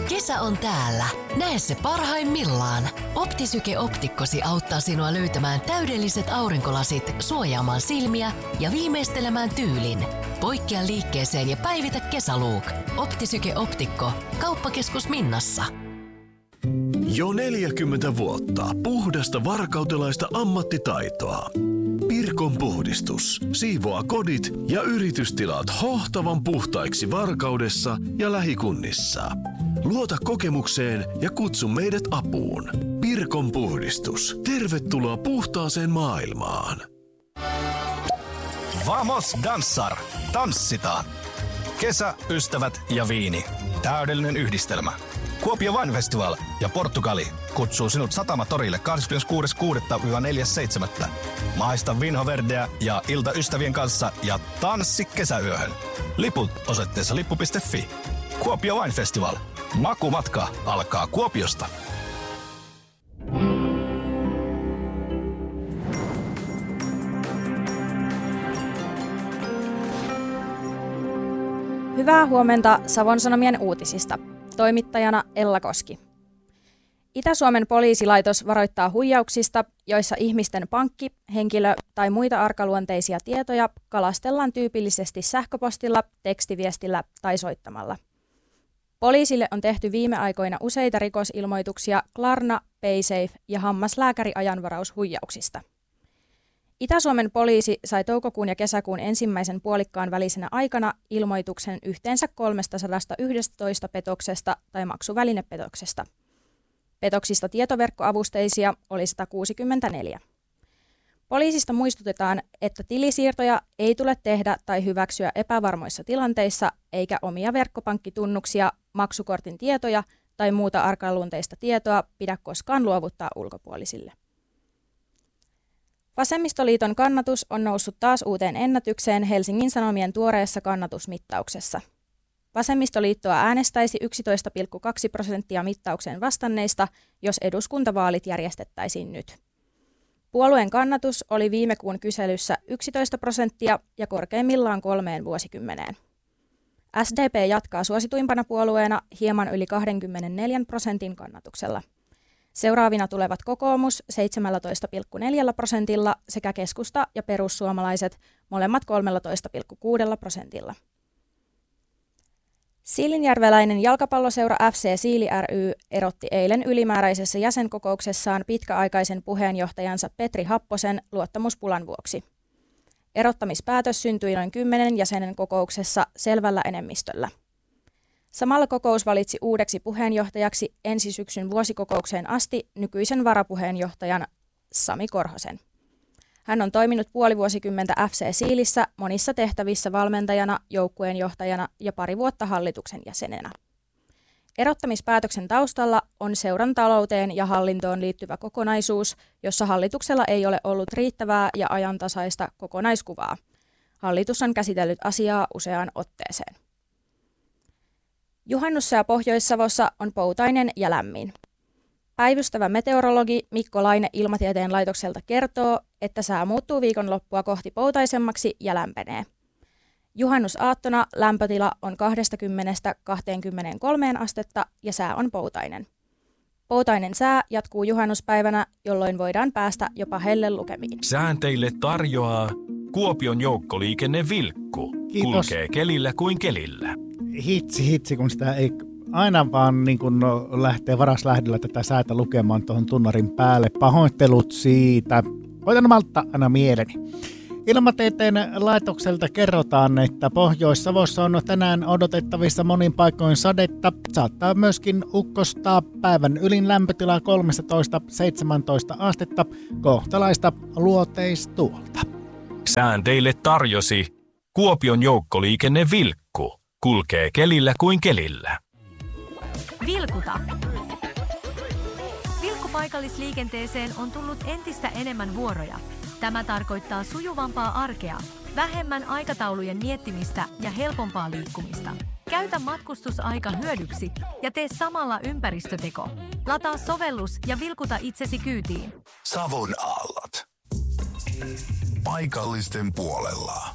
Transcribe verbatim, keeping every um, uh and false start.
Kesä on täällä. Näe se parhaimmillaan. Optisyke optikkosi auttaa sinua löytämään täydelliset aurinkolasit, suojaamaan silmiä ja viimeistelemään tyylin. Poikkea liikkeeseen ja päivitä kesälook. Optisyke optikko. Kauppakeskus Minnassa. Jo neljäkymmentä vuotta puhdasta varkautelaista ammattitaitoa. Pirkon puhdistus siivoaa kodit ja yritystilat hohtavan puhtaiksi Varkaudessa ja lähikunnissa. Luota kokemukseen ja kutsu meidät apuun. Pirkon puhdistus. Tervetuloa puhtaaseen maailmaan. Vamos danssar! Tanssitaan! Kesä, ystävät ja viini. Täydellinen yhdistelmä. Kuopio Wine Festival ja Portugali kutsuu sinut Satamatorille kahdeskymmeneskuudes kuudetta neljäs seitsemättä Maista Vinho Verdeä ja ilta ystävien kanssa ja tanssi kesäyöhön. Liput osoitteessa lippu piste fi. Kuopio Wine Festival. Makumatka alkaa Kuopiosta. Hyvää huomenta Savon Sanomien uutisista. Toimittajana Ella Koski. Itä-Suomen poliisilaitos varoittaa huijauksista, joissa ihmisten pankki-, henkilö- tai muita arkaluonteisia tietoja kalastellaan tyypillisesti sähköpostilla, tekstiviestillä tai soittamalla. Poliisille on tehty viime aikoina useita rikosilmoituksia Klarna, Paysafe ja hammaslääkäriajanvaraushuijauksista. Itä-Suomen poliisi sai toukokuun ja kesäkuun ensimmäisen puolikkaan välisenä aikana ilmoituksen yhteensä kolmesataayksitoista petoksesta tai maksuvälinepetoksesta. Petoksista tietoverkkoavusteisia oli sata kuusikymmentäneljä. Poliisista muistutetaan, että tilisiirtoja ei tule tehdä tai hyväksyä epävarmoissa tilanteissa, eikä omia verkkopankkitunnuksia, maksukortin tietoja tai muuta arkaluonteista tietoa pidä koskaan luovuttaa ulkopuolisille. Vasemmistoliiton kannatus on noussut taas uuteen ennätykseen Helsingin Sanomien tuoreessa kannatusmittauksessa. Vasemmistoliittoa äänestäisi yksitoista pilkku kaksi prosenttia mittaukseen vastanneista, jos eduskuntavaalit järjestettäisiin nyt. Puolueen kannatus oli viime kuun kyselyssä yksitoista prosenttia ja korkeimmillaan kolmeen vuosikymmeneen. S D P jatkaa suosituimpana puolueena hieman yli kaksikymmentäneljä prosentin kannatuksella. Seuraavina tulevat kokoomus seitsemäntoista pilkku neljä prosentilla sekä keskusta ja perussuomalaiset molemmat kolmetoista pilkku kuusi prosentilla. Siilinjärveläinen jalkapalloseura F C Siili ry erotti eilen ylimääräisessä jäsenkokouksessaan pitkäaikaisen puheenjohtajansa Petri Happosen luottamuspulan vuoksi. Erottamispäätös syntyi noin kymmenen jäsenen kokouksessa selvällä enemmistöllä. Samalla kokous valitsi uudeksi puheenjohtajaksi ensi syksyn vuosikokoukseen asti nykyisen varapuheenjohtajan Sami Korhosen. Hän on toiminut puoli vuosikymmentä F C Siilissä monissa tehtävissä valmentajana, joukkueenjohtajana ja pari vuotta hallituksen jäsenenä. Erottamispäätöksen taustalla on seuran talouteen ja hallintoon liittyvä kokonaisuus, jossa hallituksella ei ole ollut riittävää ja ajantasaista kokonaiskuvaa. Hallitus on käsitellyt asiaa useaan otteeseen. Juhannussää Pohjois-Savossa on poutainen ja lämmin. Päivystävä meteorologi Mikko Laine Ilmatieteen laitokselta kertoo, että sää muuttuu viikonloppua kohti poutaisemmaksi ja lämpenee. Juhannusaattona lämpötila on kaksikymmentä kaksikymmentäkolme astetta ja sää on poutainen. Poutainen sää jatkuu juhannuspäivänä, jolloin voidaan päästä jopa hellelukemiin. Sään teille tarjoaa Kuopion joukkoliikenne Vilkku. Kiitos. Kulkee kelillä kuin kelillä. Hitsi, hitsi, kun sitä ei aina vaan niin kun lähtee varaslähdöllä tätä säätä lukemaan tuohon tunnarin päälle. Pahoittelut siitä. Voitan maltta aina mieleni. Ilmatieteen laitokselta kerrotaan, että Pohjois-Savossa on tänään odotettavissa monin paikoin sadetta. Saattaa myöskin ukkostaa päivän ylin lämpötila kolmetoista seitsemäntoista astetta, kohtalaista luoteistuolta. Sään teille tarjosi Kuopion joukkoliikenne Vilkku. Kulkee kelillä kuin kelillä. Vilkuta. Vilkkupaikallisliikenteeseen on tullut entistä enemmän vuoroja. Tämä tarkoittaa sujuvampaa arkea, vähemmän aikataulujen miettimistä ja helpompaa liikkumista. Käytä matkustusaika hyödyksi ja tee samalla ympäristöteko. Lataa sovellus ja vilkuta itsesi kyytiin. Savon aallot. Paikallisten puolella.